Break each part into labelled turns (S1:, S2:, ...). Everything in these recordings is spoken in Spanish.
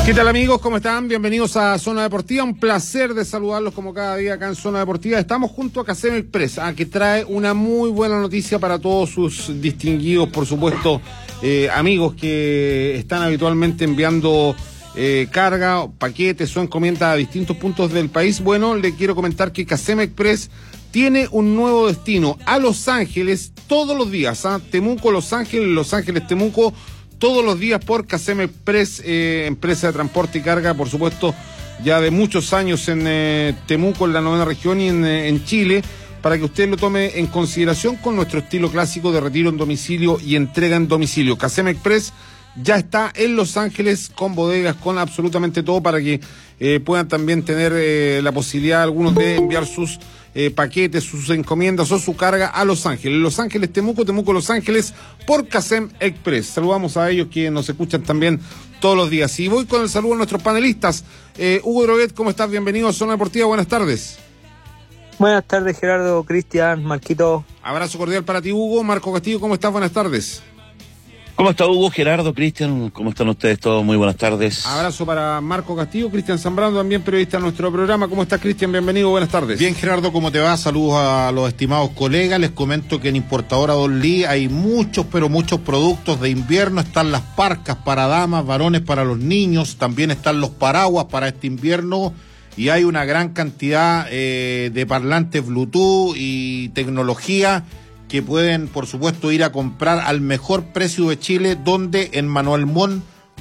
S1: ¿Qué tal, amigos? ¿Cómo están? Bienvenidos a Zona Deportiva. Un placer de saludarlos como cada día acá en Zona Deportiva. Estamos junto a Casem Express, que trae una muy buena noticia para todos sus distinguidos, por supuesto, amigos que están habitualmente enviando carga, paquetes o encomiendas a distintos puntos del país. Bueno, le quiero comentar que Casem Express tiene un nuevo destino, a Los Ángeles, todos los días. Temuco, Los Ángeles, Temuco, todos los días por Casem Express, empresa de transporte y carga, por supuesto, ya de muchos años en Temuco, en la 9ª región y en Chile, para que usted lo tome en consideración con nuestro estilo clásico de retiro en domicilio y entrega en domicilio. Casem Express ya está en Los Ángeles con bodegas, con absolutamente todo, para que puedan también tener la posibilidad algunos de enviar sus paquetes, sus encomiendas o su carga a Los Ángeles. Los Ángeles, Temuco, Temuco, Los Ángeles por Casem Express. Saludamos a ellos que nos escuchan también todos los días. Y voy con el saludo a nuestros panelistas. Hugo Droguet, ¿cómo estás? Bienvenido a Zona Deportiva. Buenas tardes.
S2: Buenas tardes, Gerardo, Cristian, Marquito.
S1: Abrazo cordial para ti, Hugo. Marco Castillo, ¿cómo estás? Buenas tardes.
S3: ¿Cómo está Hugo, Gerardo, Cristian? ¿Cómo están ustedes todos? Muy buenas tardes.
S1: Abrazo para Marco Castillo, Cristian Zambrano, también periodista de nuestro programa. ¿Cómo estás, Cristian? Bienvenido, buenas tardes.
S4: Bien, Gerardo, ¿cómo te va? Saludos a los estimados colegas. Les comento que en Importadora Don Lee hay muchos productos de invierno. Están las parcas para damas, varones para los niños. También están los paraguas para este invierno. Y hay una gran cantidad de parlantes Bluetooth y tecnología que pueden, por supuesto, ir a comprar al mejor precio de Chile, donde en Manuel Montt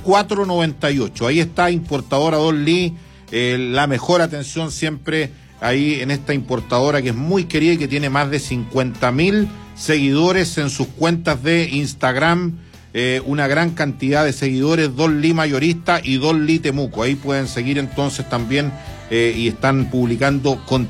S4: 498. Ahí está Importadora Don Lee, la mejor atención siempre ahí en esta importadora que es muy querida y que tiene más de 50.000 seguidores en sus cuentas de Instagram, una gran cantidad de seguidores, Don Lee Mayorista y Don Lee Temuco. Ahí pueden seguir entonces también y están publicando